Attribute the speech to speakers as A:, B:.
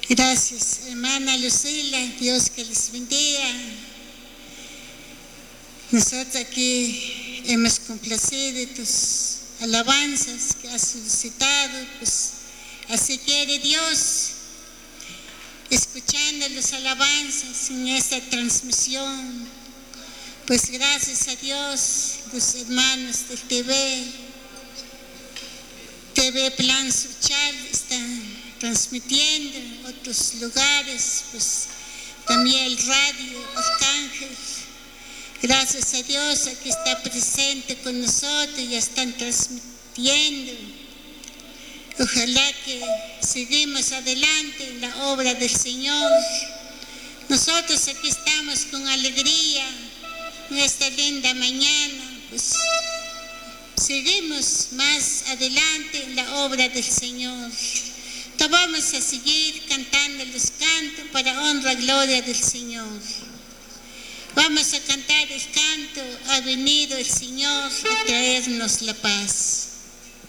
A: Gracias, hermana Lucila, Dios que les bendiga. Nosotros aquí hemos complacido tus alabanzas que has solicitado, pues así quiere Dios, escuchando las alabanzas en esta transmisión. Pues gracias a Dios, los hermanos del TV Plan Social están transmitiendo en otros lugares, pues también el radio Arcángel. Gracias a Dios, aquí está presente con nosotros, ya están transmitiendo. Ojalá que seguimos adelante en la obra del Señor. Nosotros aquí estamos con alegría en esta linda mañana, pues seguimos más adelante en la obra del Señor. Vamos a seguir cantando los cantos para honra y gloria del Señor. Vamos a cantar el canto, ha venido el Señor a traernos la paz.